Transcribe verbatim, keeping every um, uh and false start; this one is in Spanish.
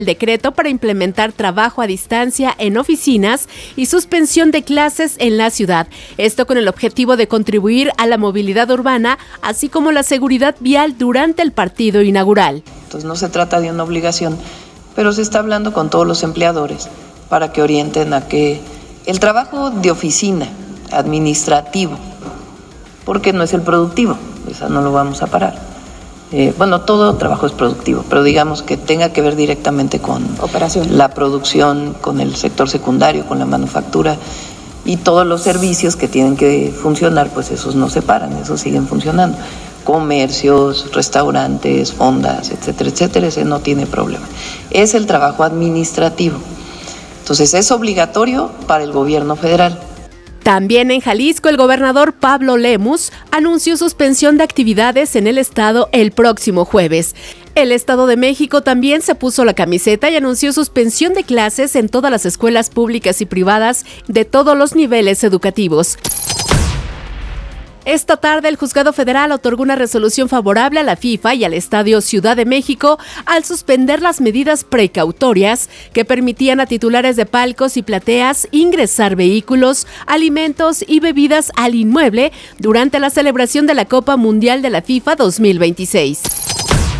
decreto para implementar trabajo a distancia en oficinas y suspensión de clases en la ciudad. Esto con el objetivo de contribuir a la movilidad urbana, así como la seguridad vial durante el partido inaugural. Entonces no se trata de una obligación, pero se está hablando con todos los empleadores para que orienten a que el trabajo de oficina, administrativo, porque no es el productivo, esa no lo vamos a parar. Eh, bueno, todo trabajo es productivo, pero digamos que tenga que ver directamente con operación, la producción, con el sector secundario, con la manufactura y todos los servicios que tienen que funcionar, pues esos no se paran, esos siguen funcionando. Comercios, restaurantes, fondas, etcétera, etcétera, ese no tiene problema. Es el trabajo administrativo. Entonces es obligatorio para el gobierno federal. También en Jalisco, el gobernador Pablo Lemus anunció suspensión de actividades en el estado el próximo jueves. El Estado de México también se puso la camiseta y anunció suspensión de clases en todas las escuelas públicas y privadas de todos los niveles educativos. Esta tarde, el Juzgado Federal otorgó una resolución favorable a la FIFA y al Estadio Ciudad de México al suspender las medidas precautorias que permitían a titulares de palcos y plateas ingresar vehículos, alimentos y bebidas al inmueble durante la celebración de la Copa Mundial de la FIFA dos mil veintiséis.